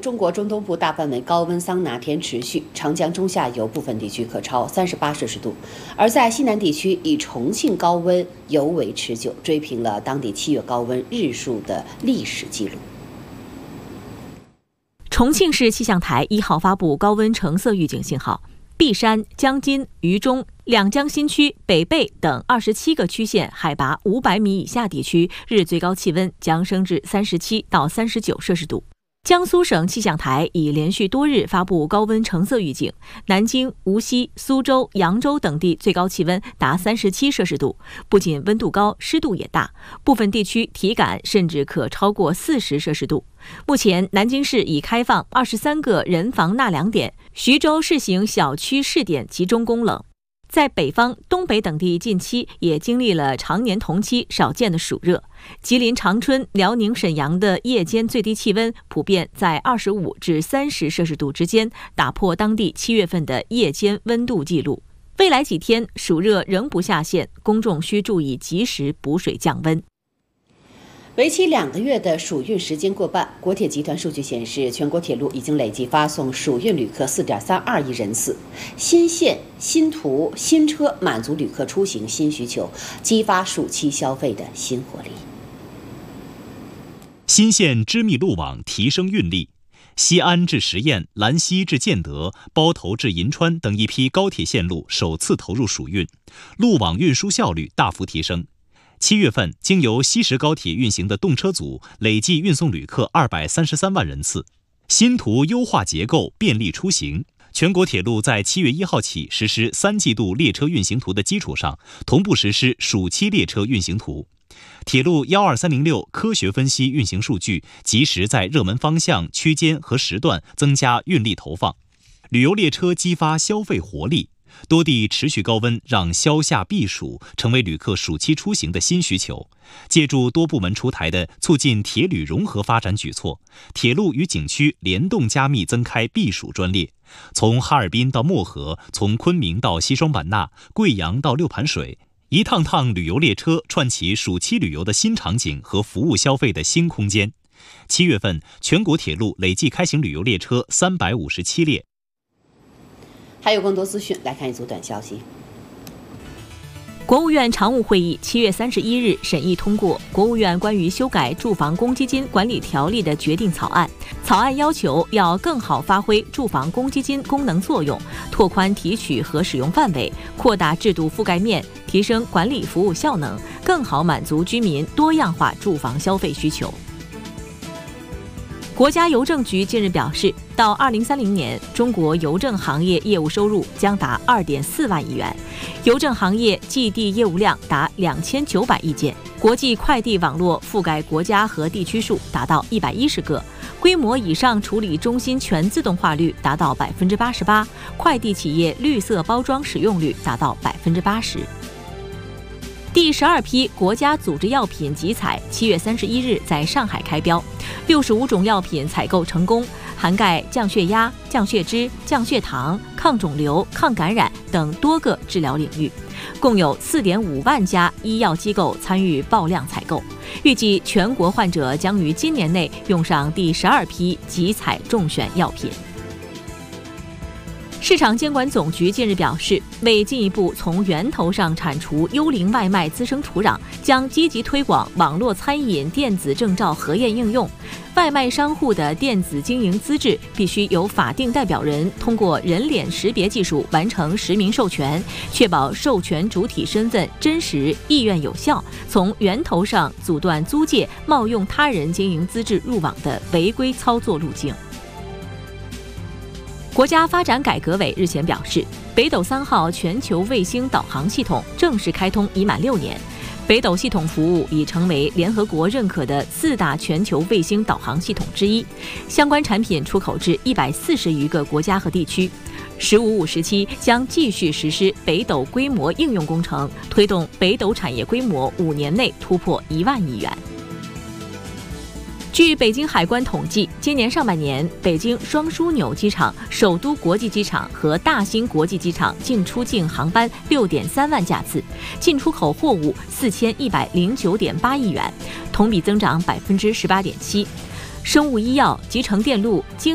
中国中东部大范围高温桑拿天持续，长江中下游部分地区可超38摄氏度，而在西南地区，以重庆高温尤为持久，追平了当地7月高温日数的历史记录。 重庆市气象台1号发布高温橙色预警信号，璧山、江津、渝中、两江新区、北碚等27个区县海拔500米以下地区日最高气温将升至37到39摄氏度。江苏省气象台已连续多日发布高温橙色预警，南京、无锡、苏州、扬州等地最高气温达37摄氏度，不仅温度高，湿度也大，部分地区体感甚至可超过40摄氏度。目前，南京市已开放23个人防纳凉点，徐州试行小区试点集中供冷。在北方、东北等地近期也经历了常年同期少见的暑热，吉林长春、辽宁沈阳的夜间最低气温普遍在25至30摄氏度之间，打破当地7月份的夜间温度记录。未来几天暑热仍不下线，公众需注意及时补水降温。 为期2个月的暑运时间过半，国铁集团数据显示，全国铁路已经累计发送暑运旅客4.32亿人次，新线、新途、新车满足旅客出行新需求，激发暑期消费的新活力。 新线织密路网提升运力，西安至十堰、兰溪至建德、包头至银川等一批高铁线路首次投入暑运，路网运输效率大幅提升。7月份，经由西石高铁运行的动车组累计运送旅客233万人次。新途优化结构，便利出行。全国铁路在7月1号起实施3季度列车运行图的基础上，同步实施暑期列车运行图。铁路12306科学分析运行数据，及时在热门方向、区间和时段增加运力投放。旅游列车激发消费活力。多地持续高温让消夏避暑成为旅客暑期出行的新需求。借助多部门出台的促进铁旅融合发展举措，铁路与景区联动加密增开避暑专列，从哈尔滨到漠河，从昆明到西双版纳，贵阳到六盘水，一趟趟旅游列车串起暑期旅游的新场景和服务消费的新空间。7月份，全国铁路累计开行旅游列车357列。 还有更多资讯，来看一组短消息。 国务院常务会议7月31日审议通过国务院关于修改住房公积金管理条例的决定草案。草案要求要更好发挥住房公积金功能作用，拓宽提取和使用范围，扩大制度覆盖面，提升管理服务效能，更好满足居民多样化住房消费需求。国家邮政局近日表示，到2030年，中国邮政行业业务收入将达2.4万亿元，邮政行业寄递业务量达2900亿件，国际快递网络覆盖国家和地区数达到110个，规模以上处理中心全自动化率达到88%，快递企业绿色包装使用率达到80%。第12批国家组织药品集采7月31日在上海开标，65种药品采购成功，涵盖降血压、降血脂、降血糖、抗肿瘤、抗感染等多个治疗领域，共有4.5万家医药机构参与爆量采购，预计全国患者将于今年内用上第12批集采中选药品。市场监管总局近日表示，为进一步从源头上铲除幽灵外卖滋生土壤，将积极推广网络餐饮电子证照核验应用。外卖商户的电子经营资质必须由法定代表人通过人脸识别技术完成实名授权，确保授权主体身份真实、意愿有效，从源头上阻断租借、冒用他人经营资质入网的违规操作路径。国家发展改革委日前表示，北斗3号全球卫星导航系统正式开通已满6年，北斗系统服务已成为联合国认可的4大全球卫星导航系统之一，相关产品出口至140余个国家和地区。“15+5”时期将继续实施北斗规模应用工程，推动北斗产业规模5年内突破1万亿元。据北京海关统计，今年上半年，北京双枢纽机场、首都国际机场和大兴国际机场进出境航班6.3万架次，进出口货物4109.8亿元，同比增长18.7%。生物医药、集成电路、